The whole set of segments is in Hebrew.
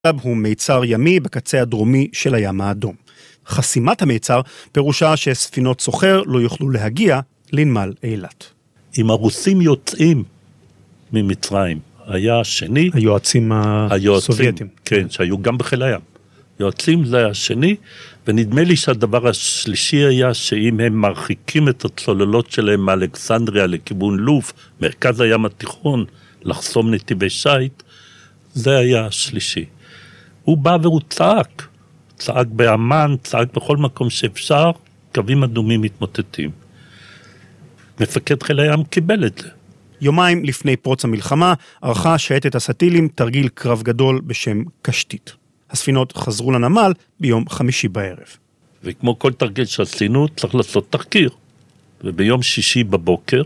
הוא מיצר ימי בקצה הדרומי של הים האדום. חסימת המיצר פירושה שספינות סוחר לא יוכלו להגיע לנמל אילת. אם הרוסים יוצאים ממצרים, היה השני... היועצים הסובייטים. כן, שהיו גם בחיל הים. יועצים זה השני, ונדמה לי שהדבר השלישי היה שאם הם מרחיקים את הצוללות שלהם מאלכסנדריה לכיוון לוב, מרכז הים התיכון, לחסום נתיבי שייט, זה היה השלישי. הוא בא והוא צעק באמן, צעק בכל מקום שאפשר, קווים אדומים מתמוטטים. מפקד חיל הים קיבל את זה. יומיים לפני פרוץ המלחמה, ערכה שייטת הסטילים תרגיל קרב גדול בשם קשתית. הספינות חזרו לנמל ביום חמישי בערב. וכמו כל תרגיל שעשינו, צריך לעשות תחקיר. וביום שישי בבוקר,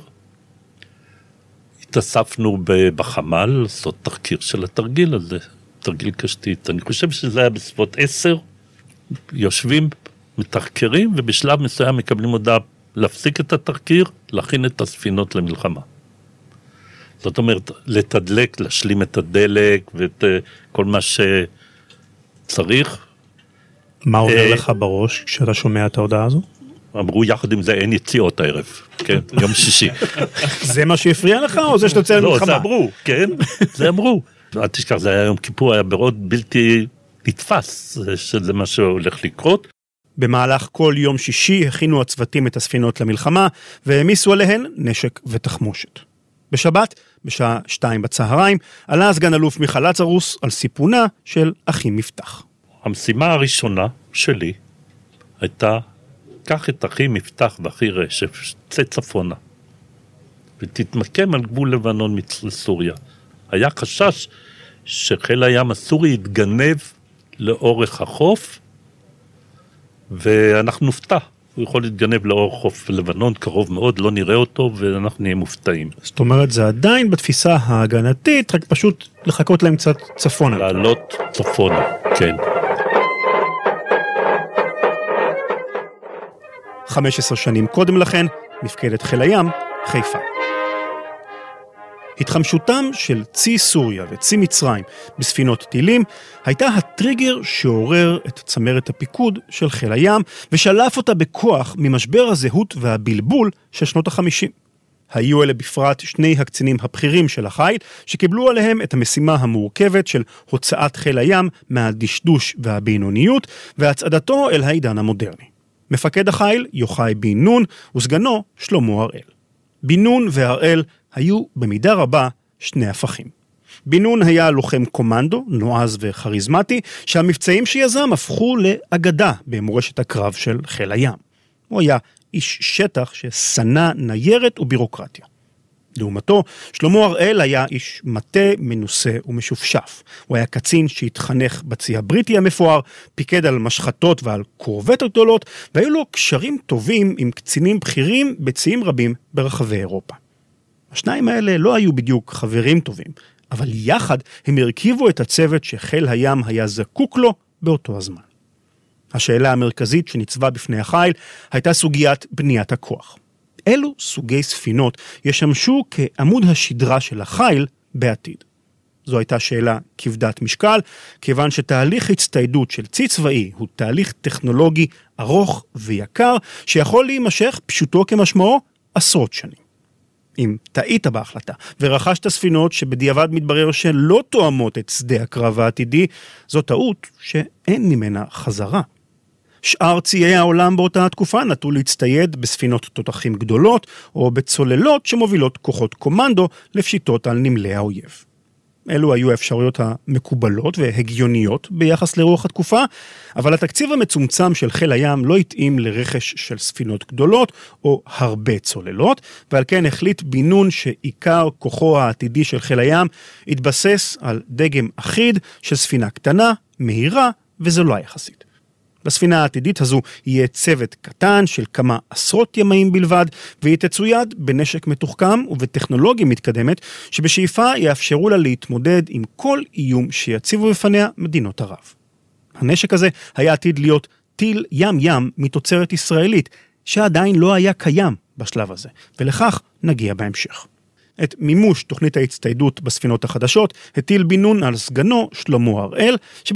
התאספנו בחמ"ל לעשות תחקיר של התרגיל הזה, תרגיל קשתית. אני חושב שזה היה בסביבות 10, יושבים, מתחקרים, ובשלב מסוים מקבלים הודעה להפסיק את התחקיר, להכין את הספינות למלחמה. זאת אומרת, לתדלק, להשלים את הדלק, ואת כל מה שצריך. מה עובר לך בראש כשאתה שומע את ההודעה הזו? אמרו יחד עם זה אין יציאות הערב, כן, יום שישי. זה מה שהפריע לך או זה שאתה יוצא למלחמה? לא, זה אמרו, כן, זה אמרו. אל תשכח, זה היה יום כיפור, היה ברוד בלתי נתפס, שזה מה שהולך לקרות. במהלך כל יום שישי הכינו הצוותים את הספינות למלחמה, והעמיסו עליהן נשק ותחמושת. בשבת, בשעה 2 בצהריים, עלה סגן אלוף מיכל לצרוס על סיפונה של אחים מפתח. המשימה הראשונה שלי הייתה, קח את אחי מפתח ואחי רשף, צא צפונה, ותתמקם על גבול לבנון לסוריה. היה חשש שחיל הים הסורי יתגנב לאורך החוף, ואנחנו נופתע. הוא יכול להתגנב לאורך חוף לבנון, קרוב מאוד, לא נראה אותו, ואנחנו נהיה מופתעים. זאת אומרת, זה עדיין בתפיסה ההגנתית, רק פשוט לחכות להם קצת צפונה. לעלות צפונה, כן. 15 שנים קודם לכן, מפקדת חיל הים, חיפה. התחמשותם של צי סוריה וצי מצרים בספינות טילים הייתה הטריגר שעורר את צמרת הפיקוד של חיל הים ושלף אותה בכוח ממשבר הזהות והבלבול של שנות ה-50. היו אלה בפרט שני הקצינים הבכירים של החיל שקיבלו עליהם את המשימה המורכבת של הוצאת חיל הים מהדשדוש והבינוניות והצעדתו אל העידן המודרני. מפקד החיל יוחאי בן נון וסגנו שלמה הראל. בן נון והראל היו במידה רבה שני הפכים. בן נון היה לוחם קומנדו, נועז וחריזמטי, שהמבצעים שיזם הפכו לאגדה במורשת הקרב של חיל הים. הוא היה איש שטח ששנא ניירת ובירוקרטיה. לעומתו, שלמה הראל היה איש מטה, מנוסה ומשופשף. הוא היה קצין שהתחנך בצי הבריטי המפואר, פיקד על משחטות ועל קורבטות גדולות, והיו לו קשרים טובים עם קצינים בכירים בציים רבים ברחבי אירופה. השניים האלה לא היו בדיוק חברים טובים, אבל יחד הם הרכיבו את הצוות שחיל הים היה זקוק לו באותו הזמן. השאלה המרכזית שניצבה בפני החיל הייתה סוגיית בניית הכוח. אילו סוגי ספינות ישמשו כעמוד השדרה של החיל בעתיד? זו הייתה שאלה כבדת משקל, כיוון שתהליך הצטיידות של צי צבאי הוא תהליך טכנולוגי ארוך ויקר, שיכול להימשך פשוטו כמשמעו עשרות שנים. אם טעית בהחלטה ורכשת ספינות שבדיעבד מתברר שלא תואמות את שדה הקרב העתידי, זו טעות שאין ממנה חזרה. שאר ציי העולם באותה התקופה נטו להצטייד בספינות תותחים גדולות או בצוללות שמובילות כוחות קומנדו לפשיטות על נמלי האויב. אלו היו האפשרויות המקובלות והגיוניות ביחס לרוח התקופה, אבל התקציב המצומצם של חיל הים לא התאים לרכש של ספינות גדולות או הרבה צוללות, ועל כן החליט בן נון שעיקר כוחו העתידי של חיל הים התבסס על דגם אחיד של ספינה קטנה, מהירה וזולה יחסית. בספינה העתידית הזו יהיה צוות קטן של כמה עשרות ימאים בלבד, והיא תצויד בנשק מתוחכם ובטכנולוגיה מתקדמת, שבשאיפה יאפשרו לה להתמודד עם כל איום שיציבו בפניה מדינות ערב. הנשק הזה היה עתיד להיות טיל ים מתוצרת ישראלית, שעדיין לא היה קיים בשלב הזה, ולכך נגיע בהמשך. את מימוש תוכנית ההצטיידות בספינות החדשות, הטיל בן נון על סגנו שלמה הראל,